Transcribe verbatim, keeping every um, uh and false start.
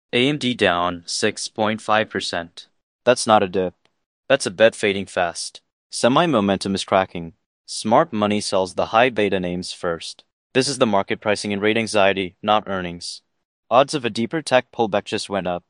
A M D down six point five percent. That's not a dip. That's a bet fading fast. Semi-momentum is cracking. Smart money sells the high beta names first. This is the market pricing in rate anxiety, not earnings. Odds of a deeper tech pullback just went up.